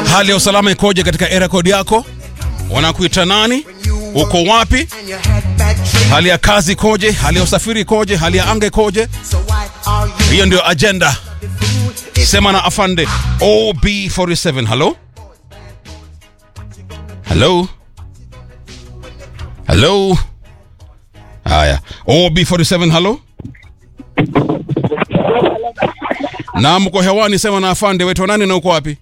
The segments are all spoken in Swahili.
Hali ya usalama ikoje katika area code yako? Wanakuita nani? Uko wapi? Hali ya kazi ikoje? Hali ya usafiri ikoje? Hali ya anga ikoje? Hiyo ndio agenda. Sema na afande. OB47. Hello? Hello? Hello? Haya. OB47, hello? Naam, uko hewani, sema na afande. Wewe nani na uko wapi?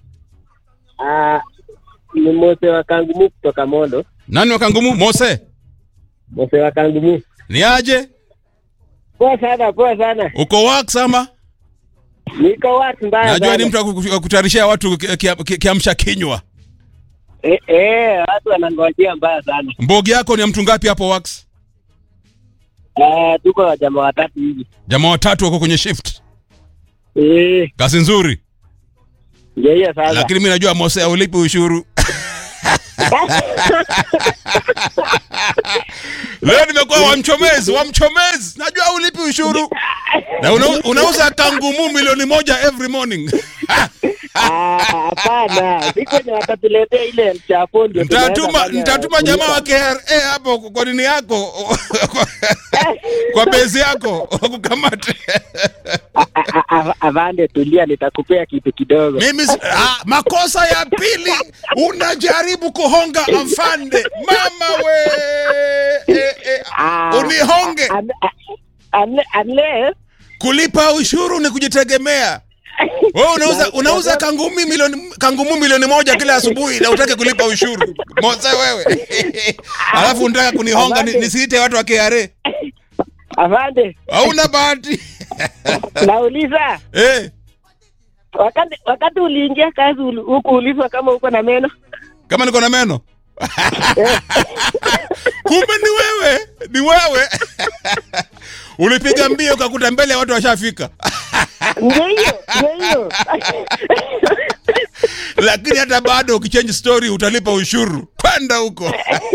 Ni Mose wa Kangumu kutoka Mondo. Nani wa Kangumu? Mose? Mose wa Kangumu. Ni aje? Poa sana. Uko work sama? Niko work mbaya. Najua ni mtu kutayarishia watu kiamsha kinywa. Watu wanangojea mbaya sana. Mbogi yako ni mtu ngapi hapo works? Tuko jamaa watatu hivi. Jamaa watatu wako kwenye shift. Kazi nzuri. Ndio sasa. Lakini mimi najua Mose haulipi ushuru. Leo nimekuwa wamchomezi. Najua haulipi ushuru. Na unauza Kangumu milioni 1 every morning. Hapana. Siko ni watatuletea ile mchapo ndio. Nitatuma jamaa wa KRA hapo kwa nini yako. Kwa bezi yako kukamate. Avande tulia, nitakupea kitu kidogo. Mimi makosa ya pili unajaribu kuhonga afande. Mama we. Unihonge. Unless kulipa ushuru ni kujitegemea. Wewe unauza Kangumu milioni 1 kila asubuhi na utake kulipa ushuru. Mose wewe. Alafu unataka kunihonga nisiite watu wa KRA. Avande. Hauna bahati. Nauliza. Wakati uliingia kazi huku ulizwa kama uko na meno? Kama niko na meno? Kumbe ni wewe. Ulipiga mbio ukakuta mbele ya watu washafika. Ndio. Lakini hata bado ukichange story utalipa ushuru. Panda huko.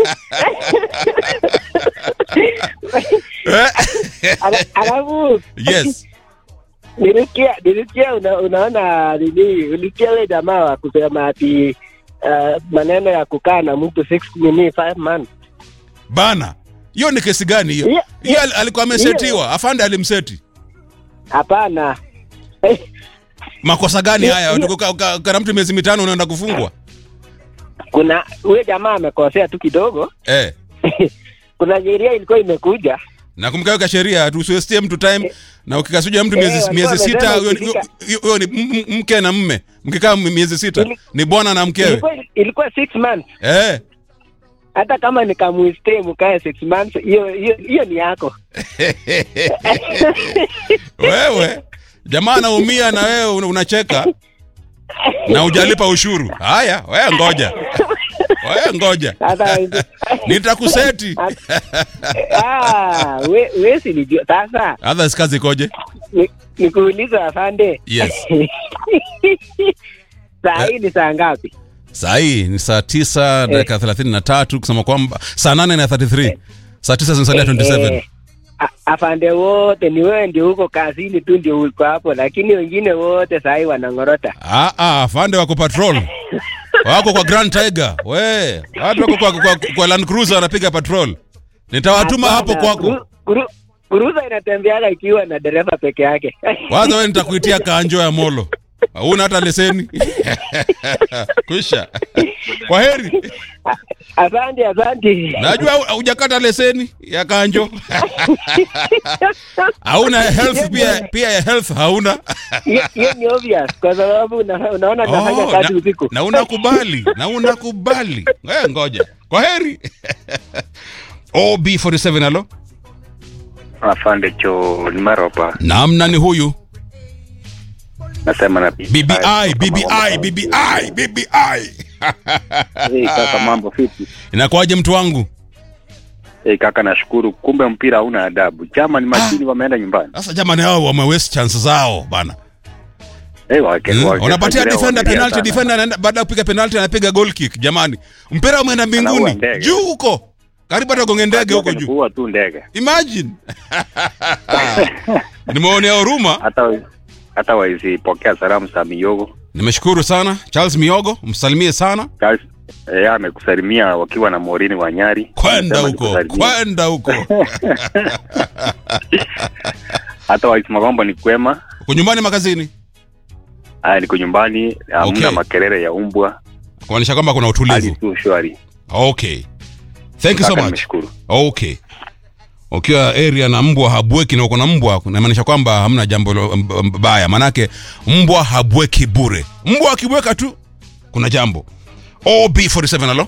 Alafu. Yes. Nilisikia unaona nini? Ulisikia wewe jamaa wa kusema ati maneno ya kukaa na mtu 5 months. Bana. Hiyo ni kesi gani hiyo? Hiyo alikuwa amesetiwa. Afande alimseti. Hapana. Makosa gani haya? Kana mtu miezi 5 unaenda kufungwa. Kuna wewe jamaa amekosea tu kidogo. Kuna sheria ilikuwa imekuja. Na kumkaweka sheria tusiwestie mtu time na ukikasuja mtu miezi 6 huyo ni mke na mume. Mkikaa miezi 6 ni bwana na mkewe. Ilikuwa 6 months. Hata kama nikamuistay mkae 6 months hiyo ni yako. Wewe jamaa anaumia na wewe unacheka na hujalipa ushuru. Haya, wewe ngoja. Nitakuseti. Wewe si ndio sasa. Hata kazi koje? Nikuuliza afande. Yes. Saa hii ni saa ngapi? Saa hii ni saa 9 dakika 33 kusema kwamba saa 8 na 33. Saa 9 zinasalia 27. Afande wote ni wewe ndio huko kazini tu ndio uko hapo, lakini wengine wote saa hii wanangorota. Afande wako patrol. Wako kwa Grand Tiger. Watu wako kwa Land Cruiser wanapiga patrol. Nitawatuma hapo kwako. Cruiser inatembeaga ikiwa na dereva peke yake. Kwanza wewe nitakuitia kanjo ya Molo. Huna hata leseni. Kwisha. Kwa heri. Asante. Najua hujakata leseni ya kanjo. Hauna health pia ya health hauna. Hiyo ni obvious kwa sababu unaona nafanya kazi usiku. Na unakubali. Wewe ngoja. Kwa heri. OB47 halo. Afande cho ni Maropa. Naam, nani huyu? Nasema na BBI. Kaka mambo vipi? Inakuaje mtu wangu? Kaka nashukuru, kumbe mpira hauna adabu. Chama ni mashini wameenda nyumbani. Sasa jamani hao wamewaste chance zao bana. Unapatia defender anaenda baada ya kupiga penalty anapiga goal kick jamani. Mpira umeenda mbinguni. Juu huko. Karibu hata gonge ndege huko juu. Huwa tu ndege. Imagine. Nimeonea huruma. Hata waizipokea salamu za Miyogo. Nimeshukuru sana Charles Miogo, msalimie sana. Amekusalimia wakiwa na Morini wa Nyari. Kwenda huko. Hata waisema kwamba ni kwema. Uko nyumbani makazini? Niko nyumbani, hamna makelele ya umbwa. Kuonyesha kwamba kuna utulivu. Hali tu shwari. Okay. Thank you so much. Nimeshukuru. Okay. Ukiwa area na mbwa habweki na uko na mbwa, inamaanisha kwamba hamna jambo baya. Manake mbwa habweki bure. Mbwa akibweka tu kuna jambo. OB47 halo?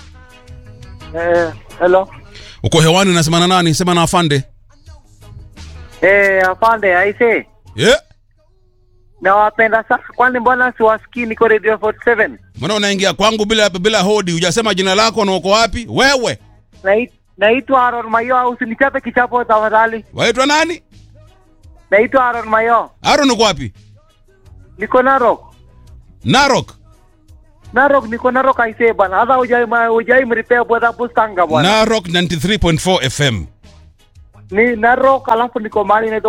Hello. Uko hewani, nasema na nani? Sema na afande. Afande, aise. Yeah. Nawapenda sana. Kwani mbona siwasikii niko Radio 47? Mbona unaingia kwangu bila hodi? Hujasema jina lako na uko wapi? Wewe. Naitwa Aaron Mayo, usinichape kichapo tafadhali. Waitwa nani? Naitwa Aaron Mayo. Aaron uko wapi? Niko Narok. Narok niko Narok aise bana. Hata hujai mrepair boda Bustanga bwana. Narok 93.4 FM. Ni Narok, alafu niko mahali inaitwa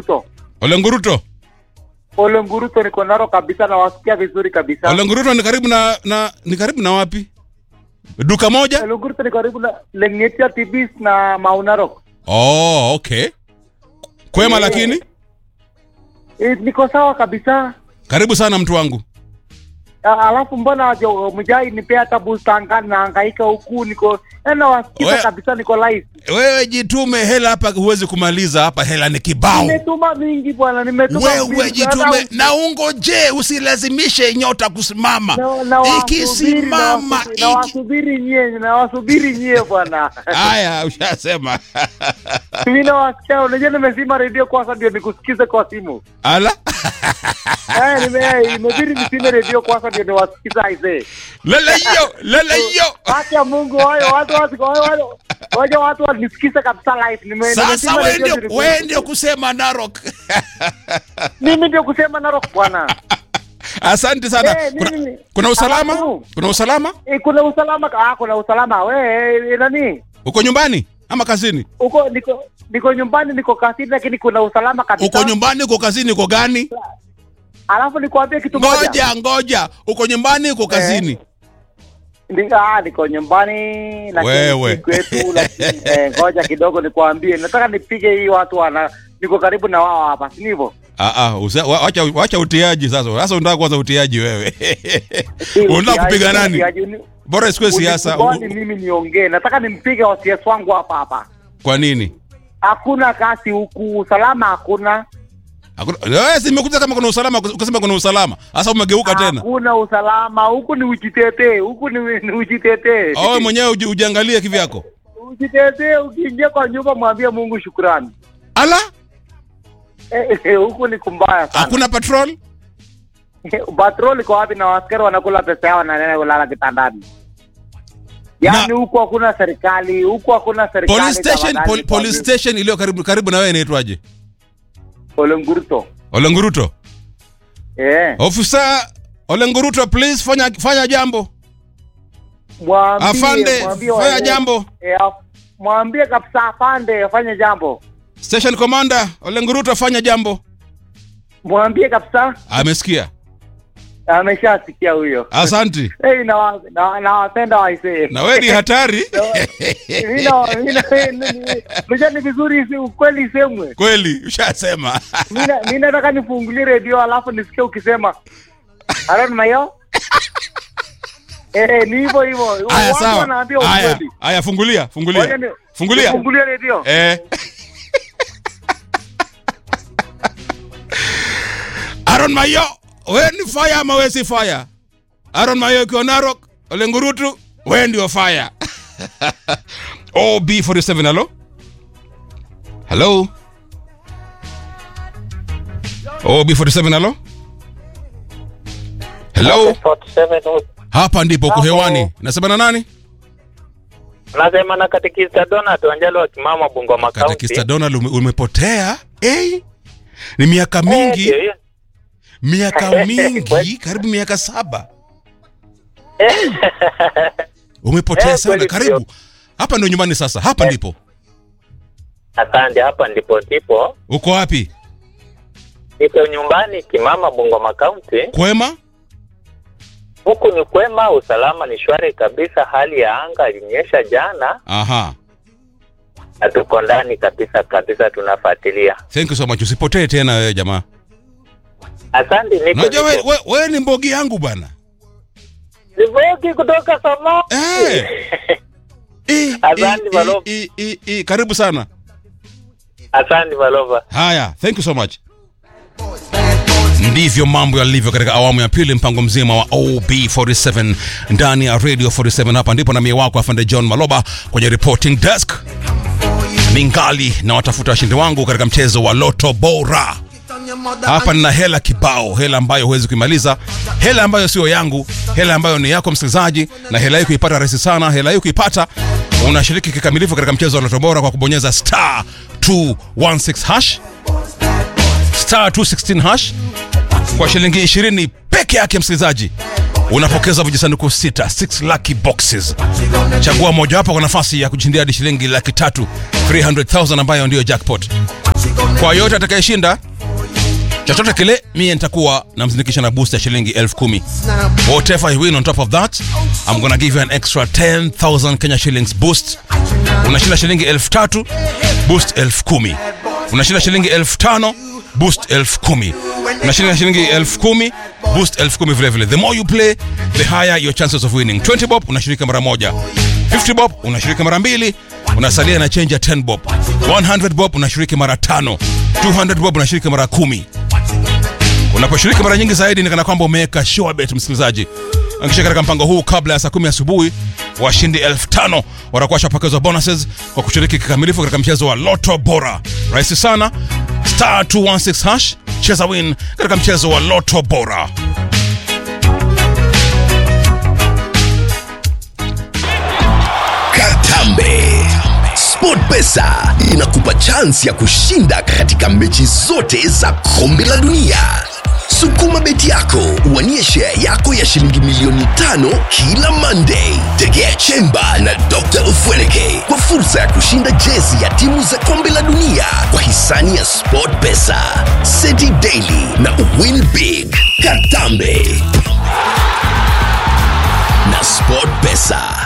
Olenguruto niko Narok kabisa, na wasikia vizuri kabisa. Olenguruto ni karibu na wapi? Duka moja? Olenguruto ni karibu na Lengetia Tibis na Maunarok. Oh, okay. Kwema lakini? Niko sawa kabisa. Karibu sana mtu wangu. Alafu mbona mjai nipea hata Bustanga na hangaika huku niko na wasikia kabisa, niko live. Wewe jitume, hela hapa huwezi kumaliza hapa, hela ni kibao. Nimetuma mingi bwana, Wewe jitume na ungoje, usilazimishe nyota kusimama. Ikisimama nawasubiri nyie bwana. Haya, ushasema. Mimi nawasikia, unajua nimezima radio kwanza ndio nikusikize kwa simu. Ala? Nimebiri nisime radio kwanza ndio niwasikize aise. Lele hiyo. Acha Mungu watu wanisikize kabisa live. Sasa wewe ndio kusema Narok. Mimi ndio kusema Narok bwana. Asante sana. Kuna usalama? Kuna usalama? Kuna usalama. Wewe nani? Uko nyumbani ama kazini? Niko nyumbani, niko kazini, lakini kuna usalama kabisa. Uko nyumbani, uko kazini, uko gani? Alafu nikwambie kitu moja. Ngoja. Uko nyumbani, uko kazini? Niko nyumbani lakini kwetu, lakini ngoja kidogo nikwambie. Nataka nipige hii watu niko karibu na wao hapa, si ndivyo? Wacha utiaji sasa. Sasa unataka kwanza utiaji wewe. Unataka kupiga nani? Bora isiwe siasa. Mimi niongee. Nataka nimpige wasiasi wangu hapa. Kwa nini? Hakuna kasi huku, usalama hakuna. Wewe simekuja kama kuna usalama, ukasema kuna usalama. Sasa umegeuka tena. Hakuna usalama, huku ni ujitete, Wewe mwenyewe ujiangalie kivyako. Ujitete, ukiingia kwa nyumba mwambie Mungu shukrani. Ala? Huku ni kumbaya sana. Hakuna patrol? Patrol iko wapi na askari wanakula pesa yao na nene kulala kitandani? Yaani huko hakuna serikali, Police station iliyo karibu na wewe inaitwaje? Olenguruto. Officer Olenguruto, please fanya jambo. Afande, fanya jambo. Mwambie kabisa afande afanye jambo. Station commander Olenguruto, fanya jambo. Mwambie kabisa. Amesikia? Ameshasikia huyo. Asante. Nawapenda waisee. Na wewe ni hatari. Mimi ni vizuri ukweli semwe. Kweli, ushasema. Mimi nataka nifungulie radio alafu nisikie ukisema Aaron Mayo. Ni hivyo. Haya, sawa. Haya, fungulia. Fungulia radio. Aaron Mayo, wewe ni fire ama wewe si fire? Aaron Mayo ukiwa Narok, Olenguruto, wewe ndio fire. OB47 hello? OB47 hello? Hapa ndipo uko hewani. Nasema na nani? Nasema na Katekista Donald Wanjalo wa Kimama Bungoma County. Katekista Donald, umepotea? Ni miaka mingi. Miaka mingi, karibu miaka 7. Umepotea sana. Karibu. Hapa ndio nyumbani sasa. Hapa ndipo. Asante, hapa ndipo. Uko wapi? Niko nyumbani Kimama Bungoma County. Kwema? Huku ni kwema, usalama ni shwari kabisa, hali ya anga ilinyesha jana. Aha. Na tuko ndani kabisa tunafuatilia. Thank you so much. Usipotee tena wewe jamaa. Asante niko. Unajua wewe ni mbogi yangu bwana. Ni mbogi kutoka Somalia. Asante Malova. Karibu sana. Asante Malova. Haya, thank you so much. Ndivyo mambo yalivyo katika awamu ya pili, mpango mzima wa OB47 ndani ya Radio 47. Hapa ndipo na mie wako afande John Maloba kwenye reporting desk. Ningali na watafuta washindi wangu katika mchezo wa Loto Bora. Hapa nina hela kibao, hela ambayo huwezi kuimaliza, hela ambayo sio yangu, hela ambayo ni yako msikilizaji, na hela hii kuipata rahisi sana. Hela hii kuipata, unashiriki kikamilifu katika mchezo wa Loto Bora kwa kubonyeza star 216 hash, star 216 hash. Kwa shilingi 20 peke yake msikilizaji, unapokeza vijisanduku 6 lucky boxes. Chagua moja wapo kwa nafasi ya kujishindia hadi shilingi 300,000, 300,000 ambayo ndio jackpot. Kwa yote atakayeshinda chochote kile, mimi nitakuwa namzindikisha na boost ya shilingi 10,000. Whatever you win on top of that, I'm gonna give you an extra 10,000 Kenya shillings boost. Unashinda shilingi 3,000, boost 10,000. Unashinda shilingi 5,000, boost 10,000. Unashinda shilingi 10,000, boost 10,000 vile vile. The more you play, the higher your chances of winning. 20 bob unashiriki mara moja, 50 bob unashiriki mara mbili, unasalia na change ya 10 bob, 100 bob unashiriki mara 5, 200 bob unashiriki mara 10. Unaposhiriki mara nyingi zaidi ni kana kwamba umeweka sure bet msikilizaji. Hakikisha katika mpango huu kabla ya saa 10 asubuhi washindi 5,000 watakuwa shapakezwa bonuses kwa kushiriki kikamilifu katika mchezo wa Loto Bora. Rahisi sana, star 216 hash, cheza win katika mchezo wa Loto Bora. Katambe SportPesa inakupa chance ya kushinda katika mechi zote za kombe la dunia. Sukuma beti yako uwanie share yako ya shilingi milioni 5 kila Monday. Tegea Chemba na Dr. Ufweleke kwa fursa ya kushinda jezi ya timu za kombe la dunia kwa hisani ya SportPesa, City Daily na Win Big. Katambe na SportPesa.